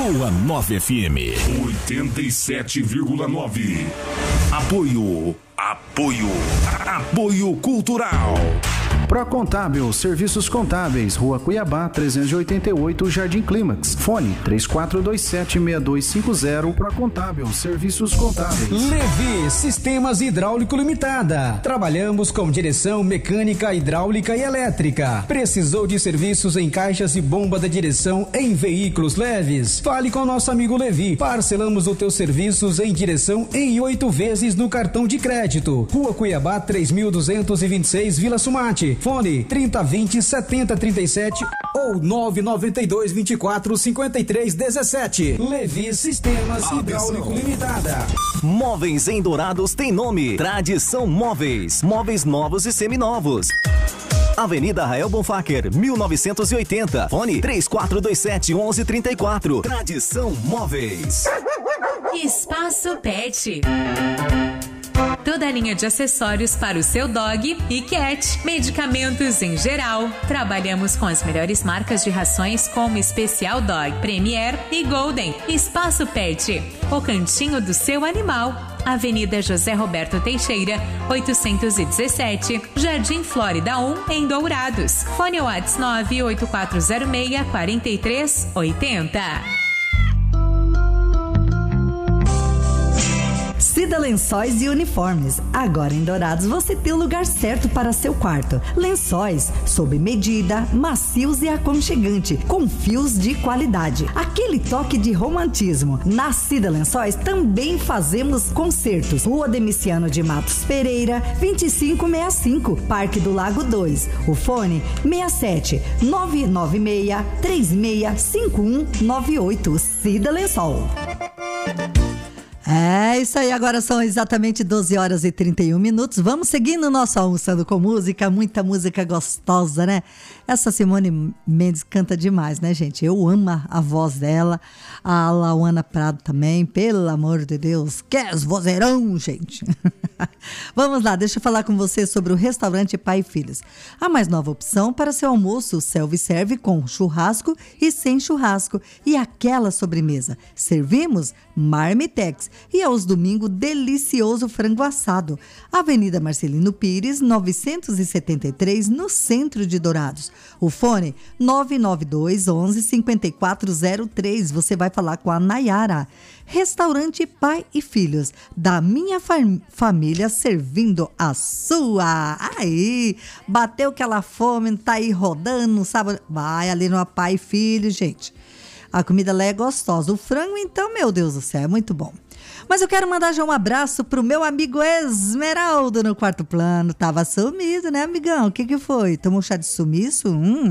Boa 9 FM 87,9. Apoio Cultural. Procontábil, serviços contábeis, Rua Cuiabá, 388, Jardim Clímax. Fone 3427-6250. Procontábil, serviços contábeis. Levi Sistemas Hidráulico Limitada. Trabalhamos com direção mecânica, hidráulica e elétrica. Precisou de serviços em caixas e bomba da direção em veículos leves? Fale com nosso amigo Levi. Parcelamos os teus serviços em direção em 8 vezes no cartão de crédito. Rua Cuiabá, 3226, Vila Sumate. Fone 3020-7037 ou 992-24-53-17. Levi Sistemas Hidráulico Limitada. Móveis em Dourados tem nome. Tradição Móveis. Móveis novos e seminovos. Avenida Rael Bonfacker, 1980. Fone 3427-1134. Tradição Móveis. Espaço Pet. Toda a linha de acessórios para o seu dog e cat. Medicamentos em geral. Trabalhamos com as melhores marcas de rações como Especial Dog, Premier e Golden. Espaço Pet, o cantinho do seu animal. Avenida José Roberto Teixeira, 817, Jardim Flórida 1, em Dourados. Fone WhatsApp 98406-4380. Cida Lençóis e Uniformes. Agora em Dourados você tem o lugar certo para seu quarto. Lençóis sob medida, macios e aconchegante, com fios de qualidade. Aquele toque de romantismo. Na Cida Lençóis também fazemos concertos. Rua Demiciano de Matos Pereira, 2565, Parque do Lago 2. O fone 67 996 365198. Cida Lençol. É isso aí, agora são exatamente 12 horas e 31 minutos. Vamos seguindo o nosso Almoçando com Música, muita música gostosa, né? Essa Simone Mendes canta demais, né, gente? Eu amo a voz dela, a Lauana Prado também, pelo amor de Deus, que vozeirão, gente! Vamos lá, deixa eu falar com você sobre o restaurante Pai e Filhos. A mais nova opção para seu almoço, self-serve com churrasco e sem churrasco e aquela sobremesa. Servimos Marmitex e aos domingos delicioso frango assado. Avenida Marcelino Pires, 973, no centro de Dourados. O fone 992 11 5403. Você vai falar com a Nayara. Restaurante Pai e Filhos, da minha família servindo a sua. Aí, bateu aquela fome, tá aí rodando, sabe? Vai ali no Pai e Filhos, gente. A comida lá é gostosa. O frango, então, meu Deus do céu, é muito bom. Mas eu quero mandar já um abraço pro meu amigo Esmeraldo no quarto plano. Tava sumido, né, amigão? O que foi? Tomou chá de sumiço?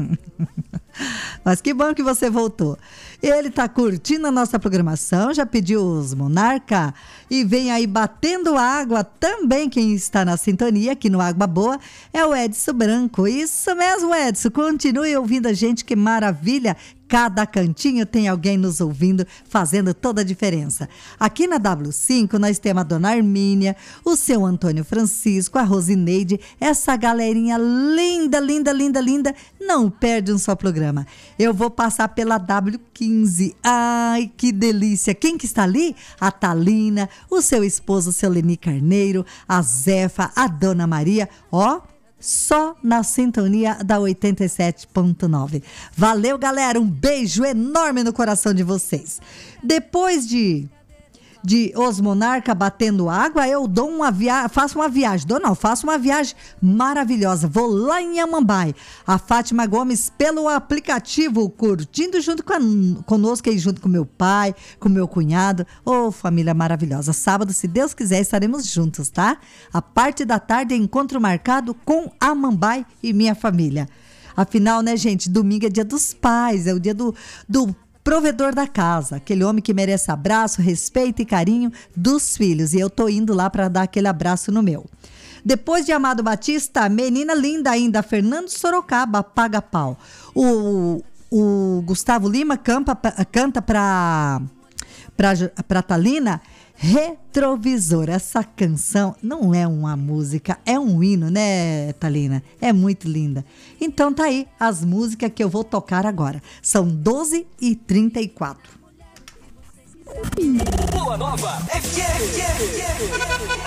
Mas que bom que você voltou. Ele tá curtindo a nossa programação, já pediu os Monarca e vem aí batendo água também. Quem está na sintonia aqui no Água Boa é o Edson Branco. Isso mesmo, Edson, continue ouvindo a gente, que maravilha. Cada cantinho tem alguém nos ouvindo, fazendo toda a diferença. Aqui na W5 nós temos a dona Armínia, o seu Antônio Francisco, a Rosineide, essa galerinha linda, linda, linda, linda. Não perde um só programa. Eu vou passar pela W15. Ai, que delícia. Quem que está ali? A Thalina, o seu esposo, o seu Leni Carneiro, a Zefa, a dona Maria. Ó, só na sintonia da 87.9. Valeu, galera. Um beijo enorme no coração de vocês. Depois de Os Monarca batendo água, eu dou faço uma viagem maravilhosa. Vou lá em Amambai. A Fátima Gomes pelo aplicativo, curtindo junto conosco aí, junto com meu pai, com meu cunhado. Ô, família maravilhosa. Sábado, se Deus quiser, estaremos juntos, tá? A parte da tarde, encontro marcado com Amambai e minha família. Afinal, né, gente, domingo é dia dos pais, é o dia do provedor da casa, aquele homem que merece abraço, respeito e carinho dos filhos. E eu tô indo lá para dar aquele abraço no meu. Depois de Amado Batista, menina linda ainda, Fernando Sorocaba, paga pau. O Gustavo Lima canta pra Thalina, Retrovisor. Essa canção não é uma música, é um hino, né, Thalina? É muito linda. Então tá aí as músicas que eu vou tocar agora. São 12h34. Boa Nova FM.